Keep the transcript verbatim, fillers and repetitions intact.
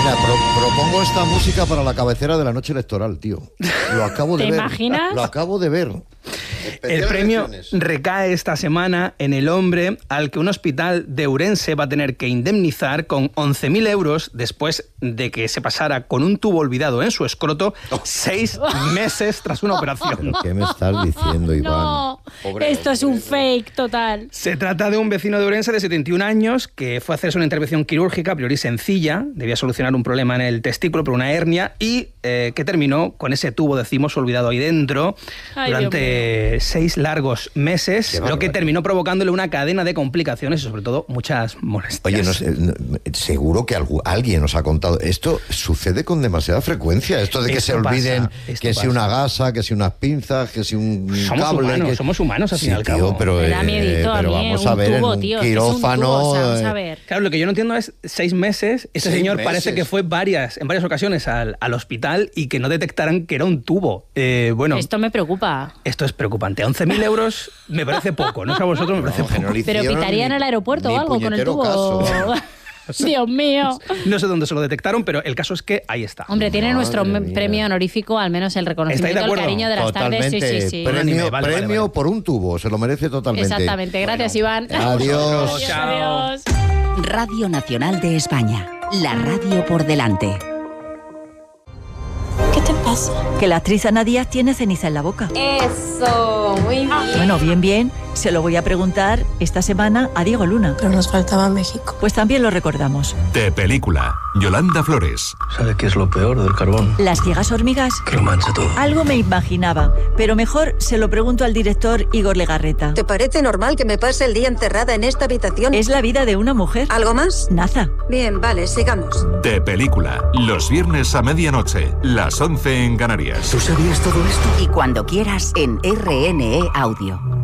Mira, pro, propongo esta música para la cabecera de la noche electoral, tío. Lo acabo de ¿Te ver. imaginas? Lo acabo de ver. El premio recae esta semana en el hombre al que un hospital de Ourense va a tener que indemnizar con once mil euros después de que se pasara con un tubo olvidado en su escroto seis meses tras una operación. ¿Pero qué me estás diciendo, Iván? No, Pobre esto es un fake total. Se trata de un vecino de Ourense de setenta y un años que fue a hacerse una intervención quirúrgica a priori sencilla, debía solucionar un problema en el testículo por una hernia y eh, que terminó con ese tubo, decimos, olvidado ahí dentro Ay, durante seis largos meses, Qué lo que barbaridad. terminó provocándole una cadena de complicaciones y sobre todo muchas molestias. Oye, no sé, no, seguro que algu- alguien nos ha contado. Esto sucede con demasiada frecuencia. Esto de que Esto se olviden pasa, esto que si pasa. una gasa, que si unas pinzas, que si un Somos cable. humanos, que... somos humanos al sí, fin y al tío, cabo. pero, Me da eh, miedito a pero mí, vamos un a ver, tubo, en un tío, es que es un quirófano. tubo, o sea, vamos eh, a ver. Claro, lo que yo no entiendo es seis meses. Este Seis señor meses. parece que fue varias, en varias ocasiones al, al hospital y que no detectaran que era un tubo. Eh, bueno, Esto me preocupa. esto es preocupante. once mil euros me parece poco, no sé a vosotros, me parece No, que poco. no le Pero hicieron pitaría en ni- el aeropuerto ni o algo con el puñetero tubo. caso. Dios mío. No sé dónde se lo detectaron, pero el caso es que ahí está. Hombre, tiene Madre nuestro mía. premio honorífico, al menos el ¿Estáis de reconocimiento, el acuerdo? cariño de las Totalmente. tardes. Sí, sí, sí. Pre- Premio, Vale, vale, premio vale. por un tubo, se lo merece totalmente. Exactamente. Gracias, Iván. Adiós. Chao. Adiós. Radio Nacional de España. La radio por delante. ¿Qué te pasa? Que la actriz Ana Díaz tiene ceniza en la boca. Eso, muy bien. Bueno, bien, bien. Se lo voy a preguntar esta semana a Diego Luna. Pero nos faltaba México. Pues también lo recordamos. De película, Yolanda Flores. ¿Sabe qué es lo peor del carbón? Las ciegas hormigas. Que lo mancha todo. Algo me imaginaba, pero mejor se lo pregunto al director Igor Legarreta. ¿Te parece normal que me pase el día encerrada en esta habitación? Es la vida de una mujer. ¿Algo más? Naza. Bien, vale, sigamos. De película, los viernes a medianoche, las once en Canarias. ¿Tú sabías todo esto? Y cuando quieras en R N E Audio.